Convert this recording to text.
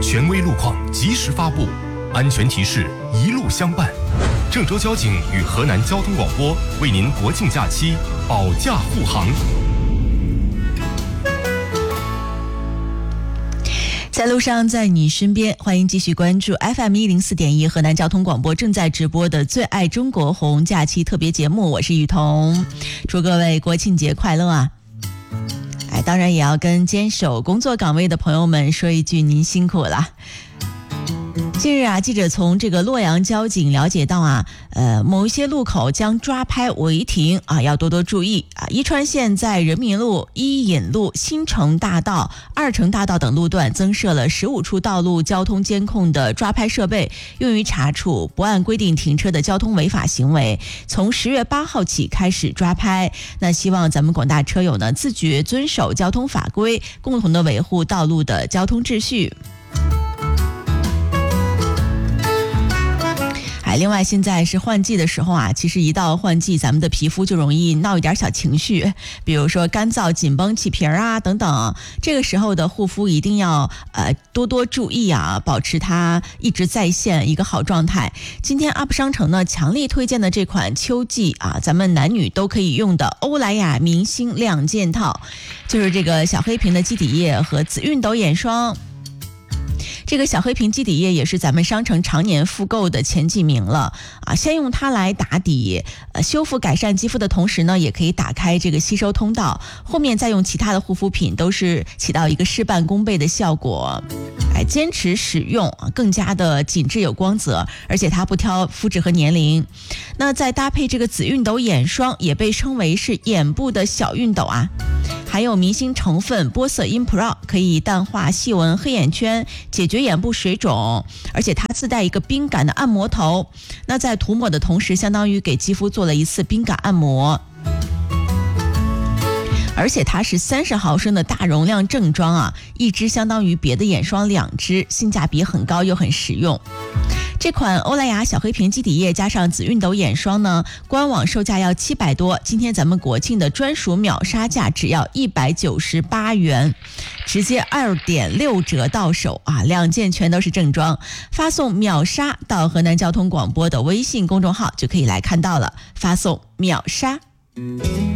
权威路况及时发布，安全提示一路相伴。郑州交警与河南交通广播为您国庆假期保驾护航。 在路上，在你身边，欢迎继续关注 FM104.1 河南交通广播正在直播的最爱中国红假期特别节目，我是雨桐，祝各位国庆节快乐啊！当然也要跟坚守工作岗位的朋友们说一句您辛苦了。近日啊，记者从这个洛阳交警了解到啊，某一些路口将抓拍违停啊，要多多注意啊。宜川县在人民路、伊尹路、新城大道、二城大道等路段增设了15处道路交通监控的抓拍设备，用于查处不按规定停车的交通违法行为。从10月8号起开始抓拍，那希望咱们广大车友呢自觉遵守交通法规，共同的维护道路的交通秩序。另外现在是换季的时候啊，其实一到换季咱们的皮肤就容易闹一点小情绪，比如说干燥、紧绷、起皮啊等等，这个时候的护肤一定要多多注意啊，保持它一直在线一个好状态。今天 UP 商城呢强力推荐的这款秋季啊，咱们男女都可以用的欧莱雅明星2件套，就是这个小黑瓶的基底液和紫熨斗眼霜。这个小黑瓶基底液也是咱们商城常年复购的前几名了啊！先用它来打底，修复改善肌肤的同时呢，也可以打开这个吸收通道，后面再用其他的护肤品都是起到一个事半功倍的效果。坚持使用更加的紧致有光泽，而且它不挑肤质和年龄。那再搭配这个紫熨斗眼霜，也被称为是眼部的小熨斗啊。还有明星成分波色因 Pro 可以淡化细纹黑眼圈，解决眼部水肿，而且它自带一个冰感的按摩头，那在涂抹的同时相当于给肌肤做了一次冰感按摩。而且它是30毫升的大容量正装啊，一支相当于别的眼霜2支，性价比很高又很实用。这款欧莱雅小黑瓶基底液加上紫熨斗眼霜呢，官网售价要700多，今天咱们国庆的专属秒杀价只要198元，直接2.6折到手啊！2件全都是正装，发送秒杀到河南交通广播的微信公众号就可以来看到了，发送秒杀。